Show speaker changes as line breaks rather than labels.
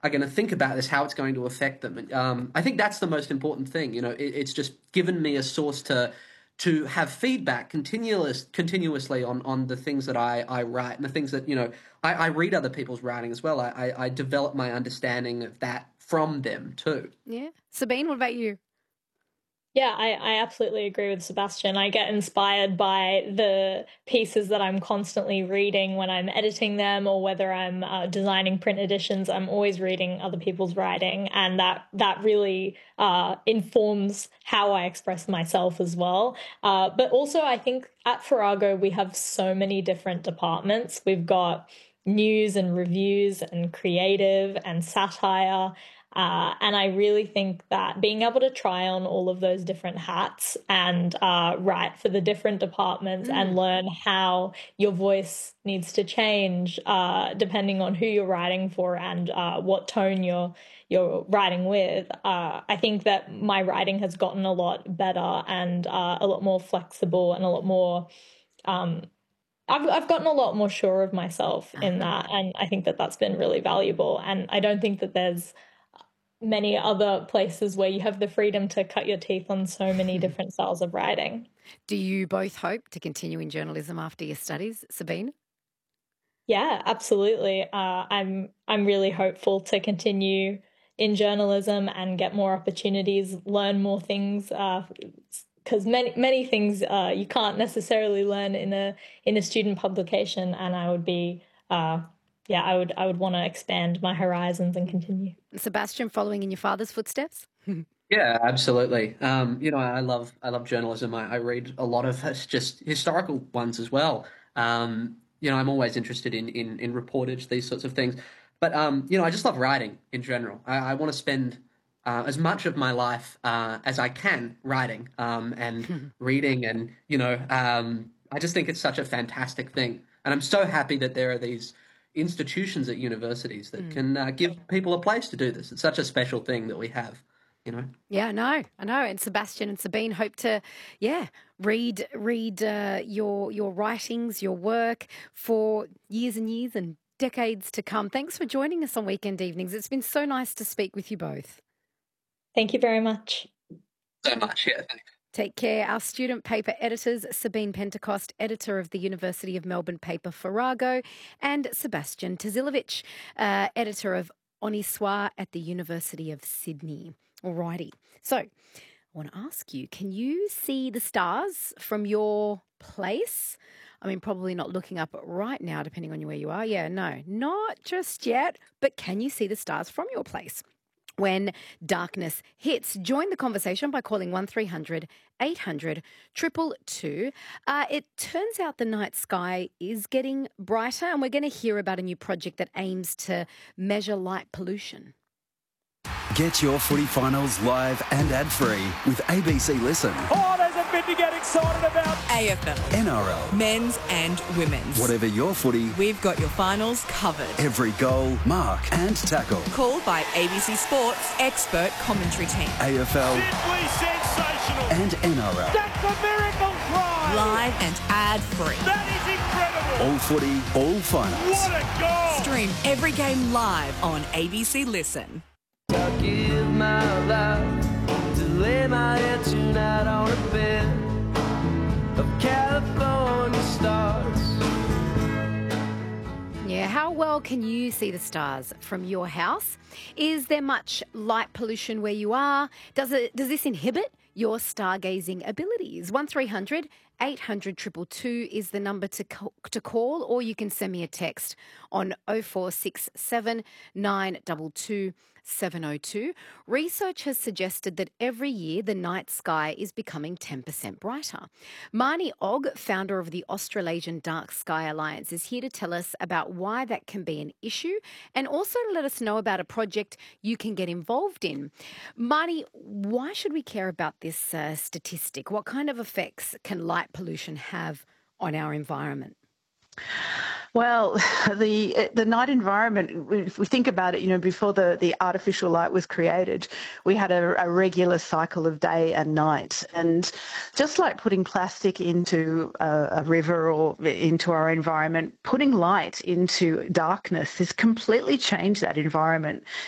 are going to think about this, how it's going to affect them. And, I think that's the most important thing. It's just given me a source to have feedback continuously on the things that I write and the things that, I read other people's writing as well. I develop my understanding of that from them too.
Yeah. Sabine, what about you?
Yeah, I absolutely agree with Sebastian. I get inspired by the pieces that I'm constantly reading when I'm editing them, or whether I'm designing print editions. I'm always reading other people's writing, and that really informs how I express myself as well. But also, I think at Farrago we have so many different departments. We've got news and reviews and creative and satire. And I really think that being able to try on all of those different hats and write for the different departments and learn how your voice needs to change depending on who you're writing for and what tone you're writing with. I think that my writing has gotten a lot better and a lot more flexible and a lot more. I've gotten a lot more sure of myself in that, and I think that that's been really valuable. And I don't think that there's many other places where you have the freedom to cut your teeth on so many different styles of writing.
Do you both hope to continue in journalism after your studies, Sabine?
Yeah, absolutely. I'm really hopeful to continue in journalism and get more opportunities, learn more things, because many things you can't necessarily learn in a student publication, and I would be I would want to expand my horizons and continue.
Sebastian, following in your father's footsteps?
Yeah, absolutely. I love journalism. I read a lot of just historical ones as well. I'm always interested in reportage, these sorts of things. But I just love writing in general. I want to spend as much of my life as I can writing and reading, and I just think it's such a fantastic thing, and I'm so happy that there are these institutions at universities that can give people a place to do this. It's such a special thing that we have.
Yeah, I know. And Sebastian and Sabine hope to, read your writings, your work for years and years and decades to come. Thanks for joining us on Weekend Evenings. It's been so nice to speak with you both.
Thank you very much.
So much, yeah. Thanks.
Take care. Our student paper editors, Sabine Pentecost, editor of the University of Melbourne paper Farrago, and Sebastian Tazilovic, editor of Oniswa at the University of Sydney. Alrighty. So I want to ask you, can you see the stars from your place? I mean, probably not looking up right now, depending on where you are. Yeah, no, not just yet. But can you see the stars from your place? When darkness hits, join the conversation by calling 1300 800 222. It turns out the night sky is getting brighter, and we're going to hear about a new project that aims to measure light pollution.
Get your footy finals live and ad-free with ABC Listen.
Oh, there's a bit to get excited about.
AFL.
NRL.
Men's and women's.
Whatever your footy,
We've got your finals covered.
every goal, mark and tackle.
Called by ABC Sports expert commentary team.
AFL
Simply sensational.
and NRL.
That's a miracle try.
Live and ad-free.
That is incredible.
All footy, all finals.
What a goal.
Stream every game live on ABC Listen.
I'll give my life to lay my head tonight on a bed of California stars.
Yeah, how well can you see the stars from your house? Is there much light pollution where you are? Does this inhibit your stargazing abilities? 1300 800 222 is the number to call, or you can send me a text on 0467 922 702. Research has suggested that every year the night sky is becoming 10% brighter. Marnie Ogg, founder of the Australasian Dark Sky Alliance, is here to tell us about why that can be an issue, and also to let us know about a project you can get involved in. Marnie, why should we care about this statistic? What kind of effects can light pollution have on our environment?
Well, the night environment, if we think about it, before the artificial light was created, we had a regular cycle of day and night. And just like putting plastic into a river or into our environment, putting light into darkness has completely changed that environment.